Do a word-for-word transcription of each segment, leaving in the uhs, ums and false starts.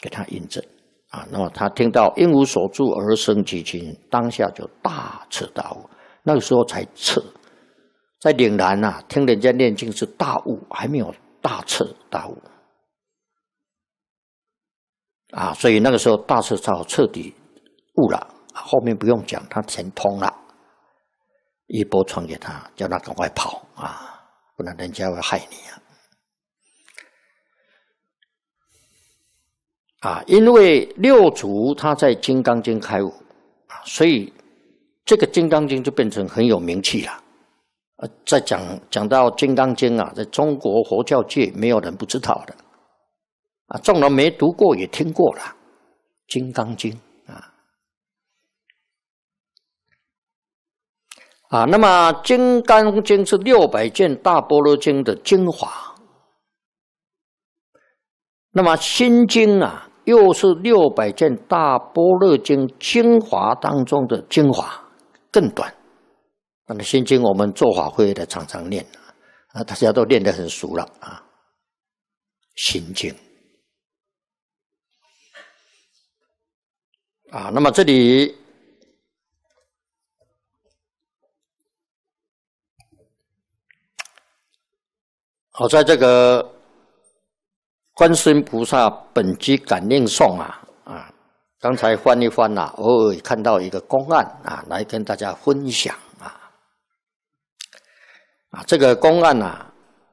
给他印证啊。那么他听到因无所住而生其心，当下就大彻大悟。那个时候才彻，在岭南啊，听人家念经是大悟，还没有大彻大悟啊。所以那个时候大彻大悟，彻底悟了。后面不用讲，他全通了。一波传给他，叫他赶快跑啊，不然人家会害你啊。啊，因为六祖他在《金刚经》开悟啊，所以这个《金刚经》就变成很有名气了。啊，在讲讲到《金刚经》啊，在中国佛教界没有人不知道的啊，纵然没读过也听过了，《金刚经》啊。啊，那么《金刚经》是六百卷大般若经的精华，那么《心经》啊，又是六百卷大般若经精华当中的精华，更短。那么《心经》我们做法会的常常念啊，大家都念得很熟了啊，《心经》啊，那么这里。好，在这个观世音菩萨本机感应颂啊啊，刚才翻一翻啊，偶尔看到一个公案啊，来跟大家分享啊啊，这个公案啊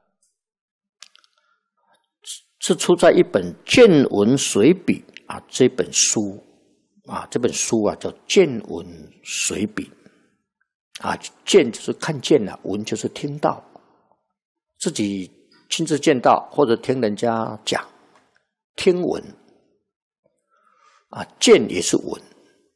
是出在一本《见闻随笔》啊这本书啊，这本书啊叫《见闻随笔》啊，见就是看见了，闻就是听到。自己亲自见到或者听人家讲，听闻啊，见也是闻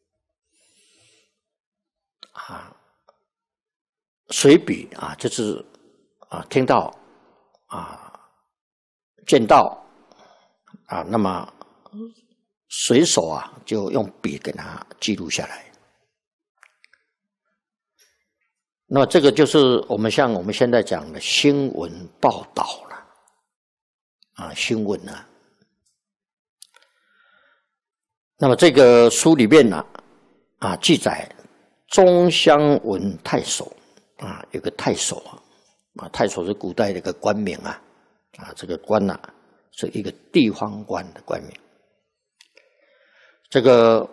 啊，随笔啊，就是啊听到啊见到啊，那么随手啊就用笔给它记录下来。那么这个就是我们像我们现在讲的新闻报道了啊，新闻啊。那么这个书里面呢啊，记载中乡文太守啊，有个太守啊，啊太守是古代的一个官名啊，啊这个官啊是一个地方官的官名。这个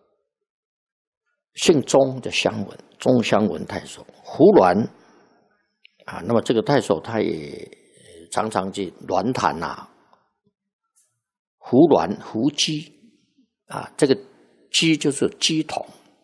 姓钟的乡文，中乡文太守胡鸾啊，那么这个太守他也常常去鸾坛啊，胡鸾胡姬啊，这个姬就是鸡桶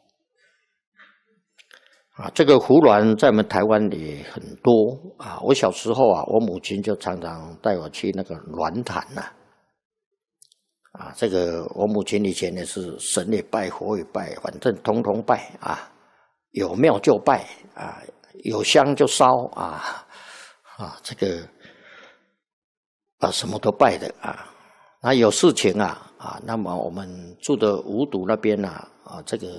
啊，这个胡鸾在我们台湾也很多啊。我小时候啊，我母亲就常常带我去那个鸾坛呐。啊，这个我母亲以前也是神也拜，佛也拜，反正统统拜啊，有庙就拜啊，有香就烧啊，啊，这个啊什么都拜的啊。那有事情啊啊，那么我们住的五堵那边啊啊，这个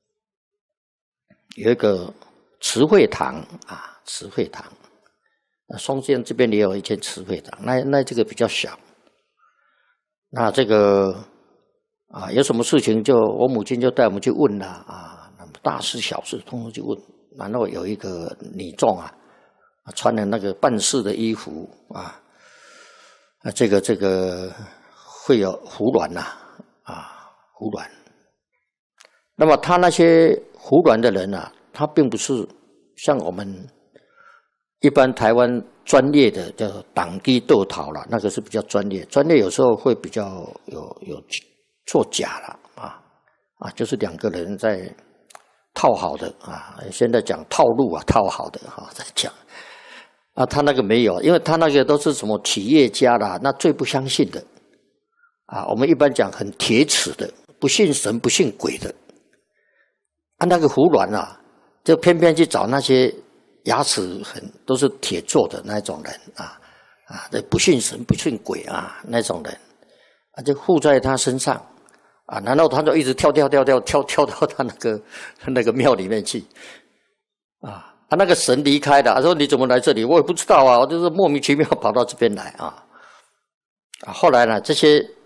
有一个慈惠堂啊，慈惠堂。那松县这边也有一间慈惠堂，那那这个比较小。那这个啊，有什么事情就我母亲就带我们去问了啊，那么大事小事通通去问。然后有一个女众啊，穿的那个办事的衣服啊，啊，这个这个会有胡鸾呐啊，胡鸾。那么他那些胡鸾的人啊，他并不是像我们一般台湾专业的叫党机斗讨了，那个是比较专业。专业有时候会比较有有作假了啊啊，就是两个人在套好的啊，现在讲套路啊，套好的哈、啊，在讲啊，他那个没有，因为他那个都是什么企业家啦，那最不相信的啊。我们一般讲很铁齿的，不信神不信鬼的。啊，那个胡鸾啊，就偏偏去找那些牙齿很都是铁做的那种人啊啊，不信神不信鬼啊那种人啊，就附在他身上啊，然后他就一直跳跳跳跳跳跳到他那个那个庙里面去啊，啊那个神离开了，他说你怎么来这里？我也不知道啊，我就是莫名其妙跑到这边来啊啊，后来呢，这些